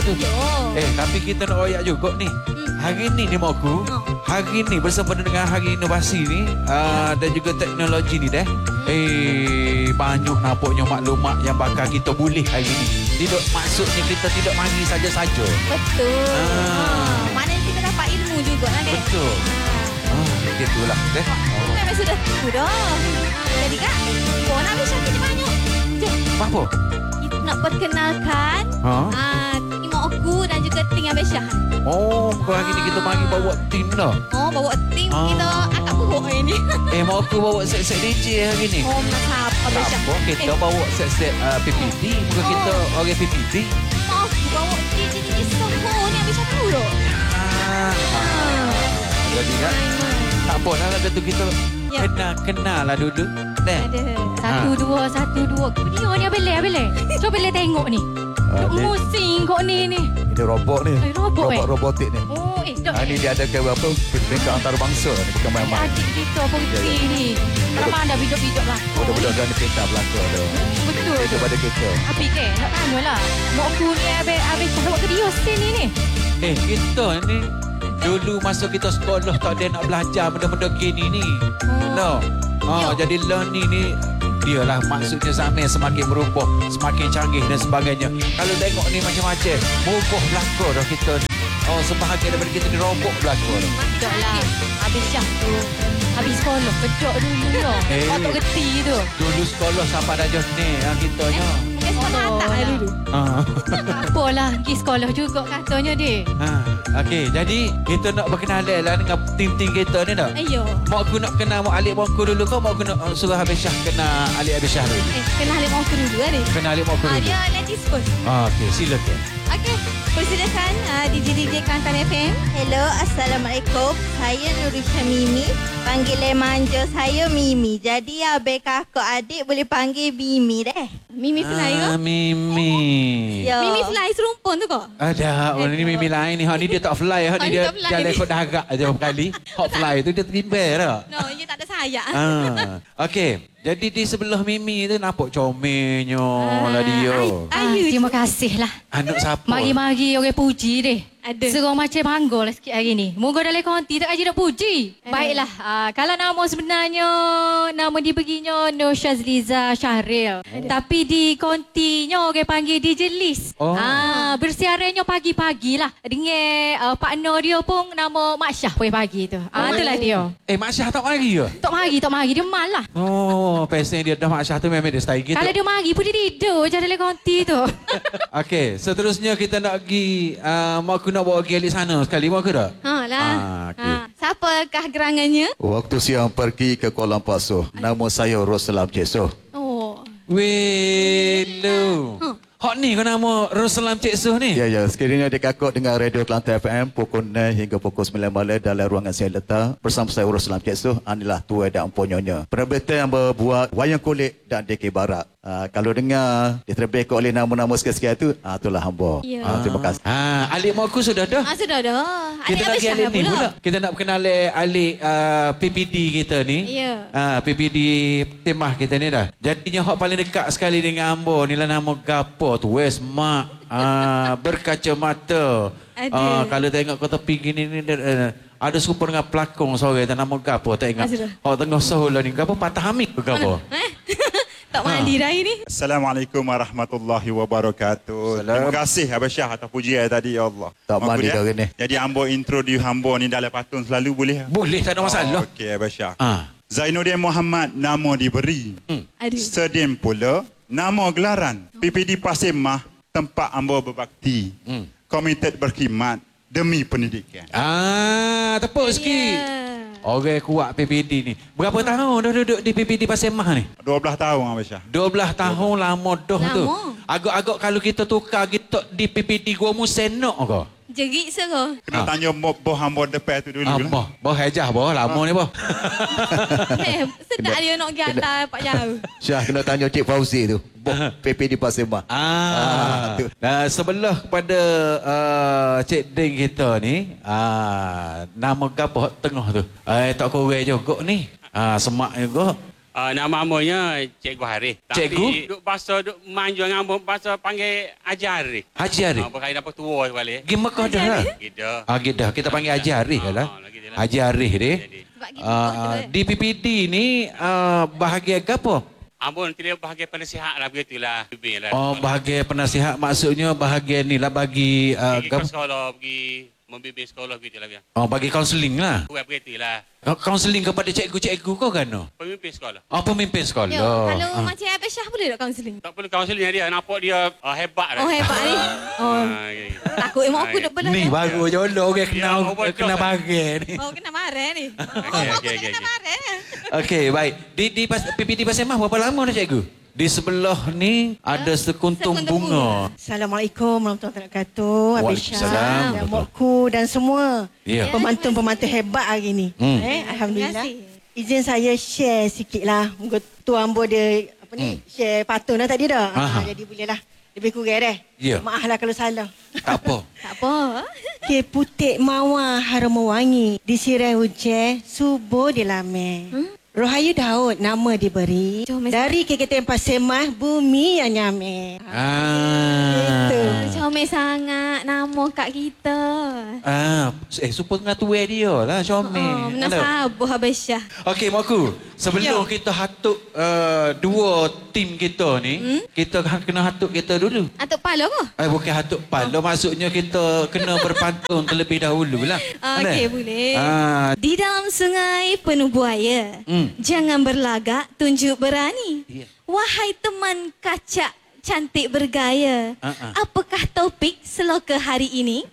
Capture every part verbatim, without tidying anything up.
Tu. Yo. Eh, tapi kita nak royak juga ni. Hari ni ni Mokku. Hari ni bersempena dengan Hari Inovasi ni uh, dan juga teknologi ni deh. Eh, banyak nampaknya maklumat yang bakal kita boleh hari ni. Tidak maksudnya kita tidak mari saja-saja. Betul. Ah. Maknanya kita dapat ilmu juga lah, Dek. Betul. Ah, gitulah deh. Oh. Memang sudah tahu dah. Jadi Kak, kau nak Abisha kita banyak. Jom, Apa? kita nak perkenalkan Ha? ah, Imo Oku dan juga Ting Abisha. Oh, kau hari ni kita mari bawa tim dah. Oh, bawa tim Ah. kita akak perut hari ni. Eh, mau aku bawa set-set D J hari ni. Oh, nak siapa Abisha? Apa? Kita bawa set-set uh, P P T. Muka kita orang P P T. Imo Oku bawa D J D J Soho ni Abisha tahu loh. Ah. Jadi kan? Tak apa lah kata tu kita Ya. kenal-kenal lah dulu. Deh. Ada. Satu, Ha. dua, satu, dua. Dia ni abelai, abelai. Cuba abelai tengok ni. Ah, ni- Musing kok ni ni. Ini robot ni. Eh, robot, robot eh? robotik ni. Oh, eh, dah. Ha, ni dia ada ke apa? Peringkat antarabangsa ni. Bukan main-main. Adik kita putih Ya, ya. ni. Kalau ada bidok-bidok lah. Budak-budak dah ni pintar belakang tu. Betul. Itu pada kita. Tapi ke, nak tanya lah. Mak aku ni abel, abel cakap ke dia sini ni. Eh, kita ni dulu masa kita sekolah tak ada nak belajar benda-benda gini ni. No. Oh, jadi learning ni dia lah maksudnya zaman semakin berubah, semakin canggih dan sebagainya. Kalau tengok ni macam-macam, berubah belakang dah kita ni. Oh, sebahagian daripada kita ni robot belakang dah. Tak lah. Habis Syah tu. Habis sekolah. Bedok dulu lah. Eh. Otak geti tu. Dulu sekolah sampai dah jauh ni ah, kita nya. Mungkin sekolah Oh, atas lah lah. dulu. Ah. Apalah, pergi sekolah juga katanya dia. Ha, okey, jadi kita nak berkenalan lah dengan tim-tim kita ni dah. Ayo. Mak aku nak kenal mak Alik mak aku dulu kau, mak aku nak uh, suruh Habis Syah kenal Alik Habis Syah dulu. Eh, kenal Imo Oku dulu lah ni. Kenal Alik mak aku Ah, dulu. dia ladies first. Ah, okey, silakan. Okey, persilakan uh, D J D J Kelantan F M. Hello, Assalamualaikum. Saya Nurisha Mimi. Panggilan manja saya Mimi. Jadi abang kakak adik boleh panggil Mimi deh. Mimi Fly ke? Ah, Mimi. Ya. Mimi Fly serumpun tu kok? Ada, orang ni Mimi lain ni. Ha ni dia tak fly, ha Oh, ni dia dia tak fly jalan ni. ikut darat aja berapa kali. Hot fly tu dia terimbang dah. No, dia tak ada sayap. Ah, okey. Jadi di sebelah Mimi tu nampak comelnya lah dia. Ah, Ayu. terima kasih lah. Anak siapa? Mari-mari orang puji deh. Ada. Serang macam bangga lah sikit hari ni. Moga dalam konti tak aja nak puji. Ada. Baiklah. Uh, kalau nama sebenarnya, nama diberinya Nur Syazliza Syahril. Tapi di kontinya orang panggil D J Liz. Oh. Ah, bersiarannya pagi-pagi lah. Dengan uh, partner dia pun nama Mak Syah pagi-pagi tu. Ah, itulah dia. Eh, Mak Syah tak mari ke? Tak mari, tak mari. Dia malah. Oh, pesen dia dah Mak Syah tu memang dia style gitu. Kalau dia mari pun dia tidur je dalam konti tu. Okey, seterusnya kita nak pergi uh, mak aku nak bawa pergi alik sana sekali, mau ke tak? Ha lah. Ah, okey. Ha, siapakah gerangannya? Waktu siang pergi ke Kuala Lumpur. Nama saya Roslam Cesoh. Oh. Welo. Huh. Hak ni kau nama Rosalam Cik Suh ni? Ya, ya. Sekiranya dikakut dengan Radio Kelantan F M pukul enam hingga pukul sembilan malam dalam ruangan saya letak bersama saya Roslam Cesoh. Inilah tua dan empunya. Penerbitان yang berbuat wayang kulit dan dikir barat. Uh, kalau dengar diterbitkan oleh nama-nama sikit-sikit tu, uh, itulah hamba. Ya. Uh, terima kasih. Ha, alik mak aku sudah dah. Ah, sudah dah. Kita nak pergi alik ni pula. Kita nak berkenali alik uh, P P D kita ni. Ya. Uh, P P D timah kita ni dah. Jadinya hak paling dekat sekali dengan hamba ni lah nama gapo tu. Wes Mak. Uh, berkacamata. Ada. Uh, kalau tengok kau tepi gini ni uh, ada serupa dengan pelakon sore tak nama gapo tak ingat. Ah, sudah. Hak tengah sahul ni gapo Patah Hamid ke gapo? Eh? Tak mandi dah ini. Assalamualaikum warahmatullahi wabarakatuh. Salam. Terima kasih Abang Syah atas pujian tadi ya Allah. Tak Mak mandi kuliah. dah ni. Jadi ambo introduce hamba ni dalam patun selalu boleh? Boleh, tak ada masalah. Oh, Okey Abang Syah. Ah. Zainuddin Muhammad nama diberi. Aduh. Sedin pula nama gelaran P P D Pasir Mah tempat ambo berbakti. Hmm. Komited berkhidmat demi pendidikan. Ah, tepuk sikit. Ya. Orang kuat P P D ni. Berapa tahun dah duduk di P P D Pasir Mah ni? dua belas tahun Abang Syah. dua belas tahun lama dah tu. Lama. Agak-agak kalau kita tukar kita di P P D gua mu senok ke? Jerit sero. Kena Ah. tanya boh boh hamba depan tu dulu Ah, lah. boh, boh hejah boh lama ni boh. Eh, sedap dia nak pergi atas pak jauh. Syah kena tanya Cik Fauzi tu. Boh P P D Pasir Mah. Ah, tu. nah, sebelah kepada uh, Cik Ding kita ni, ah, nama gapo hak tengah tu. Eh tak kurang juga ni. Ah, semak juga. Uh, nama amanya Cikgu Harif. Cikgu? Tapi duk bahasa duk manja ngambung bahasa panggil Haji Harif. Haji Arif. Ah, berkait apa tua sekali. Pergi Mekah dah lah. Gitu. Ah, gitu dah. Kita panggil Haji Arif lah. Ah, lagi dia lah. Haji Arif ni. Jadi, Uh, di P P D ni uh, bahagian apa? Ambon tidak bahagian penasihat lah begitulah. Bimbing lah. Oh, bahagian penasihat maksudnya bahagian ni lah bagi uh, Pergi ke gam- sekolah, pergi membimbing sekolah begitulah. Biar. oh, bagi kaunseling lah. Buat begitulah. Oh, kaunseling kepada cikgu-cikgu kau kan? No? Pemimpin sekolah. Oh, pemimpin sekolah. Yo, kalau Ah. Macam Abang Syah boleh tak kaunseling? Tak perlu kaunseling dia. Nampak dia uh, hebat dah. Oh, hebat ni. Oh, Ah, gitu. takut emang aku duk belah. Ni baru jolo orang kena Ya, over kena close. bahagian ni. Oh, kena marah ni. Oh, Okey, aku okey, tak kena okey. marah. Okey, baik. Di di pas, P P D Pasir Mas berapa lama dah cikgu? Di sebelah ni ada sekuntum Sekuntum bunga. Assalamualaikum warahmatullahi wabarakatuh. Abang Syah Waalaikumsalam. dan Mokku dan semua Ya. pemantun-pemantun hebat hari ni. Hmm. Eh, Alhamdulillah. Terima Izin saya share sikit lah. Moga Tuan Ambo dia apa ni, share patun lah tadi dah. Aha. Ha, jadi boleh lah. Lebih kurang dah. Ya. Maaf lah kalau salah. Tak apa. Tak apa. Ke putik mawar harum wangi, disirai hujan, subuh di lame. Hmm? Rohayu Daud nama diberi. Jom, Miss. Dari K K T M Pasir Mas, bumi yang nyame. Ah. Itu. Comel sangat nama kat kita. Ah, eh super dengan tuai dia lah Syomel. Oh, menasabah Abang Syah. Okey, Makku. Sebelum kita hatuk uh, dua tim kita ni, hmm? kita kena hatuk kita dulu. Atuk pala ke? Eh, bukan hatuk pala. Maksudnya kita kena berpantun terlebih dahulu lah. Okey, Ada? boleh. Ah, Di dalam sungai penuh buaya, Hmm. jangan berlagak, tunjuk berani. Ya. Wahai teman kacak cantik bergaya, Ah, ah. apakah topik seloka hari ini?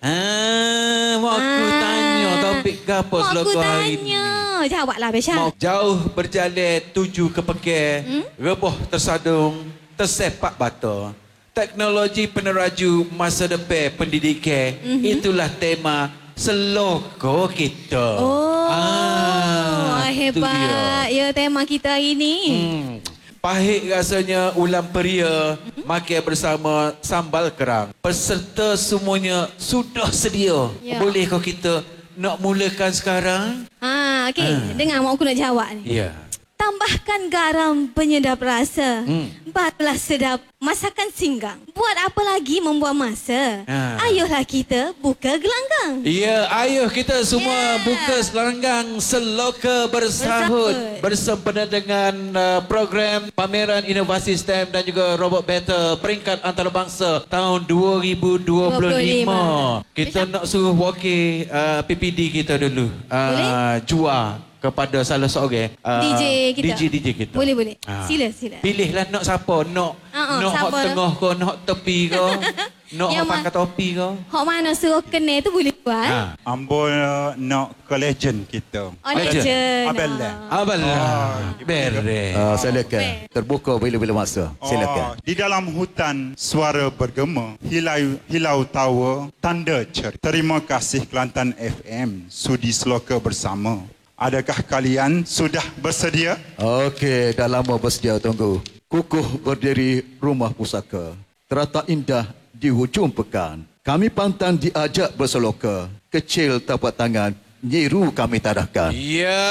ah Makku Ah. tanya topik apa Mak aku seloka hari ni. tanya. Jawablah Abang Syah. Mau jauh berjalan tuju ke Pekeh, Hmm? reboh tersadung, tersepak bata. Teknologi peneraju masa depan pendidikan, Mhm. itulah tema seloka kita. Oh, ah, itu dia. hebat. Ya, tema kita hari ini. Hmm. Pahit rasanya ulam peria, makan bersama sambal kerang. Peserta semuanya sudah sedia. Ya. Boleh kau kita nak mulakan sekarang? Ha, okey. Ah. Dengar mak aku nak jawab ni. Ya. Tambahkan garam penyedap rasa. Hmm. Barulah sedap masakan singgang. Buat apa lagi membuang masa? Ah. Ayolah kita buka gelanggang. Ya, ayo kita semua Ya. buka selanggang seloka bersahut Bersahut. bersempena dengan uh, program pameran inovasi STEM dan juga robot battle peringkat antarabangsa tahun dua ribu dua puluh lima. Kita nak suruh wakil uh, P P D kita dulu. Uh, Boleh? Jual kepada salah seorang uh, D J kita. D J D J kita. Boleh, boleh. Ah. Sila, sila. Pilihlah nak siapa, nak Ah, ah, nak hak siapa? tengah ke, nak hak tepi ke, nak hak Yang ma- pakai topi ke. Hak mana suruh kena tu boleh buat. Ha. Ambo uh, nak ke legend kita. Oh, Legend. legend. Abel lah. Abalah. Oh, Beres. Uh, silakan. Terbuka bila-bila masa. Silakan. Oh, di dalam hutan suara bergema, hilau hilau tawa, tanda cerita. Terima kasih Kelantan F M, sudi seloka bersama. Adakah kalian sudah bersedia? Okey, dah lama bersedia tunggu. Kukuh berdiri rumah pusaka. Terata indah di hujung pekan. Kami pantang diajak berseloka. Kecil tapak tangan, nyiru kami tadahkan. Ya.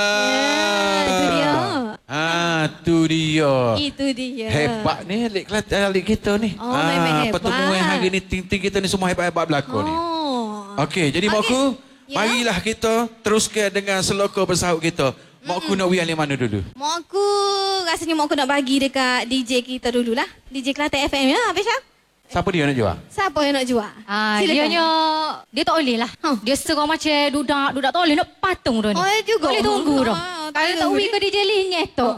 Itu dia. Ha, tu dia. Itu dia. Hebat ni alik Kelantan alik kita ni. Oh, memang hebat. Pertemuan hari ni ting-ting kita ni semua hebat-hebat berlaku ni. Oh. Okey, jadi Okey. Makku, Ya. marilah kita teruskan dengan seloka bersahut kita. Makku nak wian mana dulu? Mak aku rasanya mak aku nak bagi dekat D J kita dululah. D J Kelantan F M ya, Abang Syah. Siapa dia nak jual? Siapa yang nak jual? Ah, Silakan. dia nya dia tak boleh lah. Huh. Dia serah macam budak budak tak boleh nak patung dah ni. Oh, ya juga. Boleh tunggu dah. Ah, Kalau tak tak boleh. wi ke D J Lih nyetok.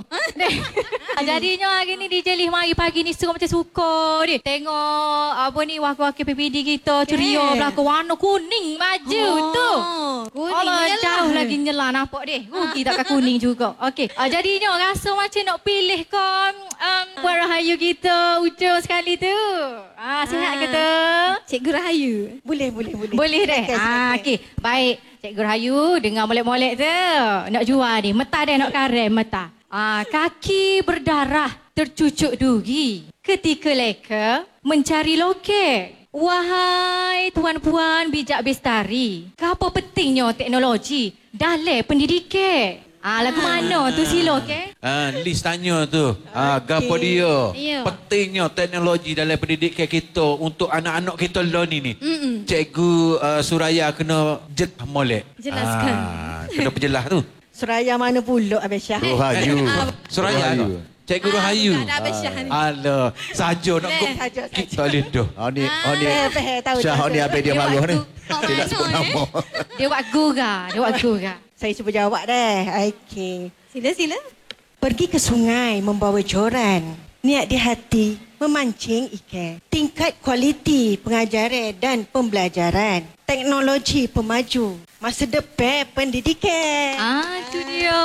Jadinya hari ni D J Lih mari pagi ni serah macam suka dia. Tengok apa ni wakil-wakil P P D kita ceria Eh. belakang warna kuning baju tu. Kuning Allah je lah. jauh lagi nyela nampak dia. Rugi tak kat kuning juga. Okey. Uh, jadinya rasa macam nak pilih kan um, Puan Rahayu kita ujung sekali tu. Ah, sihat ke tu? Cikgu Rahayu. Boleh, boleh, boleh. Boleh deh. Silakan, Ah, silakan. okey. Baik. Cikgu Rahayu dengar molek-molek tu. Nak jual ni. Meta dia nak karem meta. Ah, kaki berdarah tercucuk duri. Ketika leka mencari loket. Wahai tuan-puan bijak bestari, apa pentingnya teknologi dalam pendidikan? Ah, lagu mana tu sila okey? Ah, list tanya tu. Ah, gapo dia? Ya. Pentingnya teknologi dalam pendidikan kita untuk anak-anak kita lah ni ni. Mm-mm. Cikgu uh, Suraya kena jet molek. Jelaskan. Ah, kena perjelas tu. Suraya mana pula Abang Syah? Rohayu. Suraya tu. Cikgu Rohayu. Tak ada Abang Syah ni. Alah, saja nak Leh. Saja, kita boleh dah. Oh ni, oh ni. Eh, eh, tahu Syah, tahu. oh ni habis dia marah ni. Kau Tidak mana, sebut eh? nama. Dia buat gura, dia buat gura. Saya cuba jawab deh. Okey. Sila, sila. Pergi ke sungai membawa joran. Niat di hati memancing ikan. Tingkat kualiti pengajaran dan pembelajaran. Teknologi pemaju. Masa depan pendidikan. Ah, tu dia.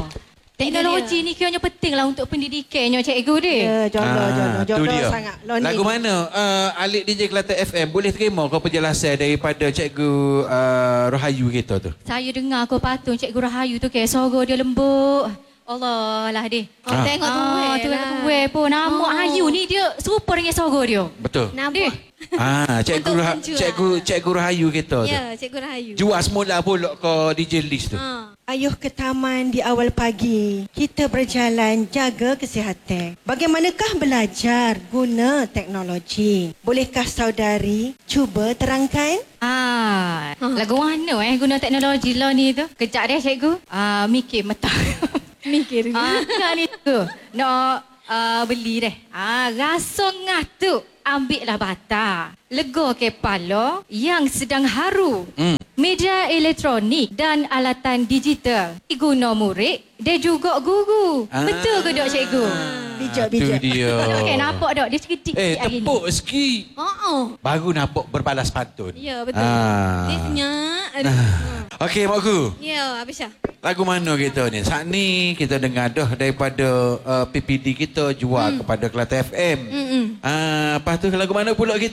Teknologi ni kiranya penting lah untuk pendidikannya cikgu dia. Ya, jodoh, jodoh, tu jodoh dia. sangat. Loni. Lagu mana? Uh, Alik D J Kelantan F M boleh terima kau penjelasan daripada Cikgu uh, Rohayu kita tu? Saya dengar kau patung Cikgu Rahayu tu kayak suara dia lembut. Allah lah dia. Oh, Ah. tengok tu. Ah, tu lah. tu pun nama Oh. Ayu ni dia serupa dengan suara dia. Betul. Nampak? Ah, Cikgu Untuk Rah- menjual. Cikgu Cikgu Rahayu kita tu. Ya, Cikgu Rahayu. Jual semula pula ke D J list tu. Ha. Ayuh ke taman di awal pagi. Kita berjalan jaga kesihatan. Bagaimanakah belajar guna teknologi? Bolehkah saudari cuba terangkan? Ah, lagu mana eh guna teknologi lah ni tu? Kejap deh cikgu. Ah, mikir mata. Mikir. ah, kan itu. Nak uh, beli deh. Ah, rasa ngatu. Ambillah bata. Lega kepala yang sedang haru. Hmm. Media elektronik dan alatan digital diguna murid dan juga guru. Ah. Betul ke tak cikgu? Bijak, Tu bijak. dia. Okey, nampak tak? Dia cerdik Eh, sikit hari ni. tepuk sikit. Oh, oh. Baru nampak berbalas pantun. Ya, betul. Ah. Dia senyap. Aduh. Okey, Makku. Ya, Abang Syah. Lagu mana kita ni? Saat ni kita dengar dah daripada uh, P P D kita jual hmm. kepada Kelantan F M. Mm-mm. Ah, lepas tu lagu mana pula kita?